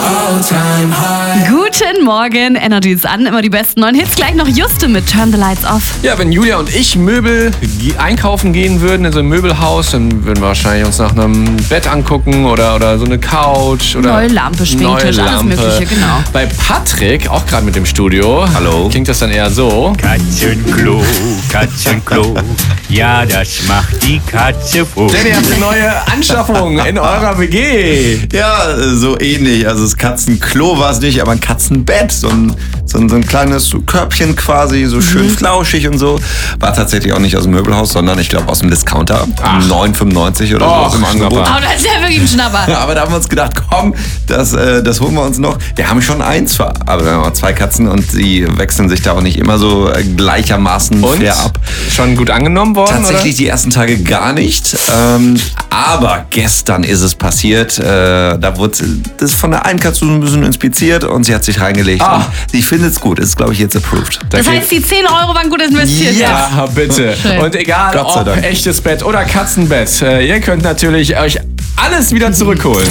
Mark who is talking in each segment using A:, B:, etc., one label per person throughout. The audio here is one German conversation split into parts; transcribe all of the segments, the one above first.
A: all-time high.
B: Guten Morgen, Energy ist an, immer die besten neuen Hits. Gleich noch Juste mit Turn the Lights Off.
C: Ja, wenn Julia und ich Möbel einkaufen gehen würden in so einem Möbelhaus, dann würden wir wahrscheinlich uns nach einem Bett angucken oder so eine Couch oder
B: Neue Lampe, Schminktisch, alles Mögliche, genau.
C: Bei Patrick, auch gerade mit dem Studio,
D: Hallo.
C: klingt das dann eher so.
E: Katzenklo, Katzenklo, ja, das macht die Katze froh.
C: Denn ihr habt eine neue Anschaffung in eurer WG.
D: Ja, so ähnlich. Also das Katzenklo war es nicht, aber ein Katzenbett. So ein kleines Körbchen quasi, so schön flauschig und so. War tatsächlich auch nicht aus dem Möbelhaus, sondern ich glaube aus dem Discounter. 9,95 oder so im Angebot.
B: Oh, das ist ja wirklich ein Schnapper.
D: Ja, aber da haben wir uns gedacht, komm, das holen wir uns noch. Wir haben schon eins zwar, aber wir haben auch 2 Katzen und die wechseln sich da auch nicht immer so gleichermaßen fair ab.
C: Schon gut angenommen worden,
D: Tatsächlich die ersten Tage gar nicht. Aber gestern ist es passiert. Da wurde das von der einen Katze so ein bisschen inspiziert und sie hat sich reingelegt. Und sie findet es gut. Ist, glaube ich, jetzt approved.
B: Das heißt, die 10 Euro waren gut investiert.
C: Ja, bitte.
B: Schön.
C: Und egal,
D: Gott sei
C: ob
D: Dank.
C: echtes Bett oder Katzenbett, ihr könnt natürlich euch alles wieder zurückholen.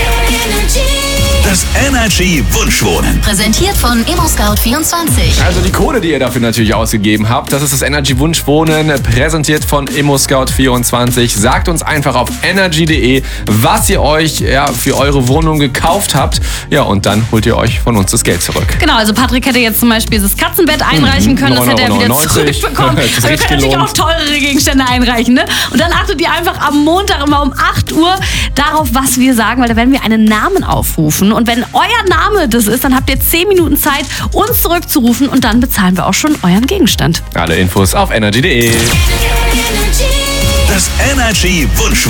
F: Das Energy Wunschwohnen.
G: Präsentiert von ImmoScout24.
C: Also die Kohle, die ihr dafür natürlich ausgegeben habt, das ist das Energy Wunschwohnen, präsentiert von ImmoScout24. Sagt uns einfach auf energy.de, was ihr euch für eure Wohnung gekauft habt. Ja, und dann holt ihr euch von uns das Geld zurück.
B: Genau, also Patrick hätte jetzt zum Beispiel das Katzenbett einreichen können, das hätte er wieder
C: 9,99
B: zurückbekommen.
C: Das ist
B: Aber ihr
C: richtig
B: könnt natürlich auch
C: gelohnt.
B: teurere Gegenstände einreichen, ne? Und dann achtet ihr einfach am Montag immer um 8 Uhr darauf, was wir sagen, weil da werden wir einen Namen aufrufen. Und wenn euer Name das ist, dann habt ihr 10 Minuten Zeit, uns zurückzurufen und dann bezahlen wir auch schon euren Gegenstand.
C: Alle Infos auf energy.de.
F: Das Energy Wunschwohnen.